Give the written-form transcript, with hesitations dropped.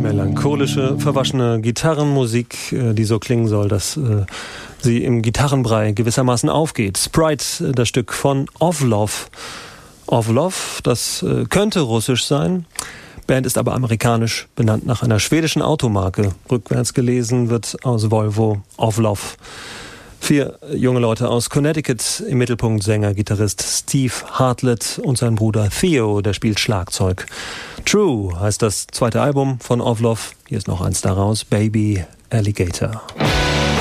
Melancholische, verwaschene Gitarrenmusik, die so klingen soll, dass sie im Gitarrenbrei gewissermaßen aufgeht. Sprite, das Stück von Ovlov. Ovlov, das könnte russisch sein. Band ist aber amerikanisch, benannt nach einer schwedischen Automarke. Rückwärts gelesen wird aus Volvo Ovlov. 4 junge Leute aus Connecticut, im Mittelpunkt Sänger, Gitarrist Steve Hartlett und sein Bruder Theo, der spielt Schlagzeug. True heißt das zweite Album von Ovlov. Hier ist noch eins daraus, Baby Alligator.